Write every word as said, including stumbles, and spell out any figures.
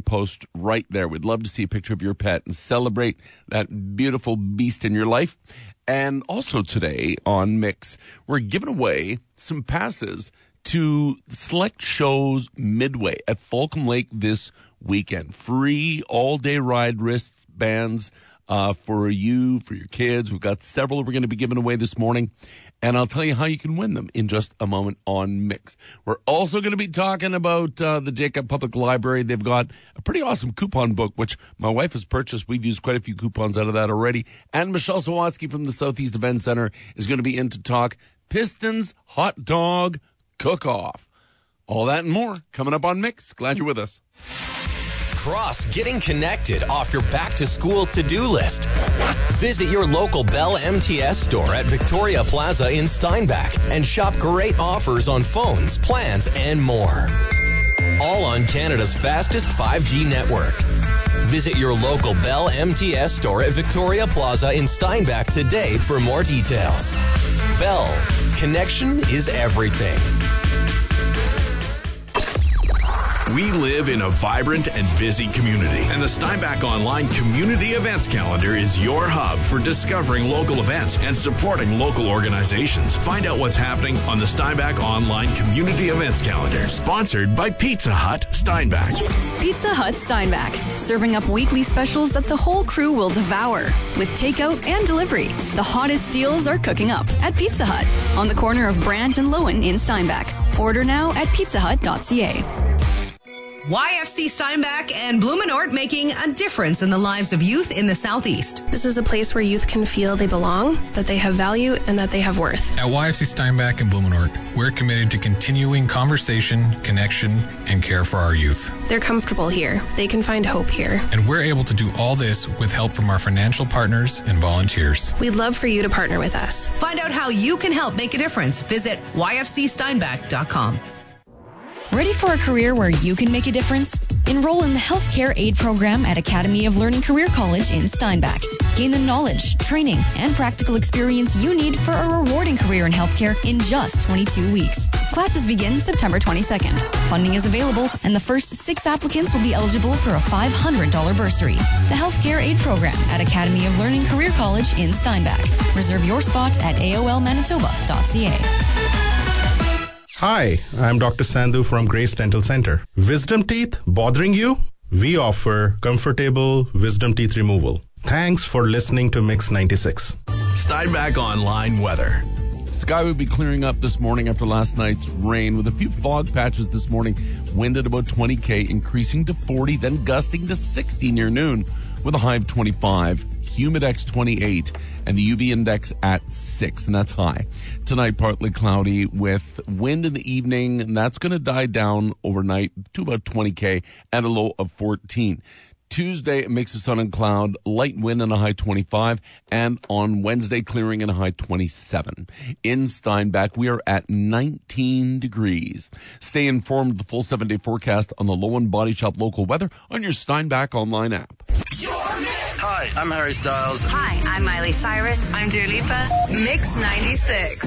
post right there. We'd love to see a picture of your pet and celebrate that beautiful beast in your life. And also today on Mix, we're giving away some passes to select shows midway at Falcon Lake this weekend. Free all-day ride wristbands uh, for you, for your kids. We've got several we're going to be giving away this morning, and I'll tell you how you can win them in just a moment on Mix. We're also going to be talking about uh, the Jacob Public Library. They've got a pretty awesome coupon book, which my wife has purchased. We've used quite a few coupons out of that already. And Michelle Sawatsky from the Southeast Event Center is going to be in to talk Pistons Hot Dog Cook-Off. All that and more coming up on Mix. Glad you're with us. Cross getting connected off your back-to-school to-do list. Visit your local Bell M T S store at Victoria Plaza in Steinbach and shop great offers on phones, plans, and more. All on Canada's fastest five G network. Visit your local Bell M T S store at Victoria Plaza in Steinbach today for more details. Bell, connection is everything. We live in a vibrant and busy community, and the Steinbach Online Community Events Calendar is your hub for discovering local events and supporting local organizations. Find out what's happening on the Steinbach Online Community Events Calendar, sponsored by Pizza Hut Steinbach. Pizza Hut Steinbach, serving up weekly specials that the whole crew will devour with takeout and delivery. The hottest deals are cooking up at Pizza Hut on the corner of Brant and Lowen in Steinbach. Order now at pizza hut dot c a. Y F C Steinbach and Blumenort making a difference in the lives of youth in the Southeast. This is a place where youth can feel they belong, that they have value, and that they have worth. At Y F C Steinbach and Blumenort, we're committed to continuing conversation, connection, and care for our youth. They're comfortable here. They can find hope here. And we're able to do all this with help from our financial partners and volunteers. We'd love for you to partner with us. Find out how you can help make a difference. Visit y f c steinbach dot com. Ready for a career where you can make a difference? Enroll in the Healthcare Aid Program at Academy of Learning Career College in Steinbach. Gain the knowledge, training, and practical experience you need for a rewarding career in healthcare in just twenty-two weeks. Classes begin September twenty-second. Funding is available, and the first six applicants will be eligible for a five hundred dollars bursary. The Healthcare Aid Program at Academy of Learning Career College in Steinbach. Reserve your spot at a o l manitoba dot c a. Hi, I'm Doctor Sandhu from Grace Dental Center. Wisdom teeth bothering you? We offer comfortable wisdom teeth removal. Thanks for listening to Mix ninety-six. Steinbach Online weather. Sky will be clearing up this morning after last night's rain with a few fog patches this morning. Wind at about twenty K, increasing to forty, then gusting to sixty near noon with a high of twenty-five. Humidex twenty-eight, and the U V index at six, and that's high. Tonight, partly cloudy with wind in the evening, and that's going to die down overnight to about twenty K and a low of fourteen. Tuesday, a mix of sun and cloud, light wind and a high twenty-five, and on Wednesday, clearing and a high twenty-seven. In Steinbach, we are at nineteen degrees. Stay informed of the full seven-day forecast on the Lowen Body Shop local weather on your Steinbach online app. Hi, I'm Harry Styles. Hi, I'm Miley Cyrus. I'm Dua Lipa. Mix ninety-six.